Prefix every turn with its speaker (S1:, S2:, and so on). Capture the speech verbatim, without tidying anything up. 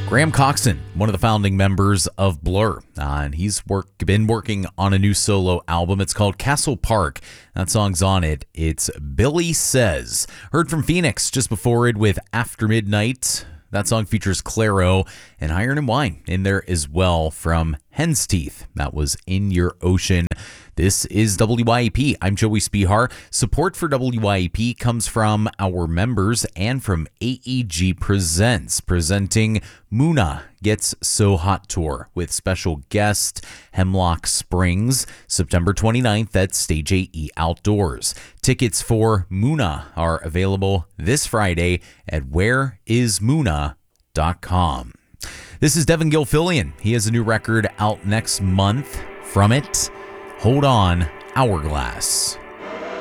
S1: Graham Coxon, one of the founding members of Blur, uh, and he's work, been working on a new solo album. It's called Castle Park. That song's on it. It's Billy Says. Heard from Phoenix just before it with After Midnight. That song features Clairo and Iron and Wine in there as well from Hen's Teeth. That was In Your Ocean. This is W Y A P. I'm Joey Spihar. Support for W Y A P comes from our members and from A E G Presents, presenting Muna Gets So Hot Tour with special guest Hemlock Springs, September twenty-ninth at Stage A E Outdoors. Tickets for Muna are available this Friday at where is muna dot com. This is Devin Gilfillian. He has a new record out next month. From it, Hold On, Hourglass.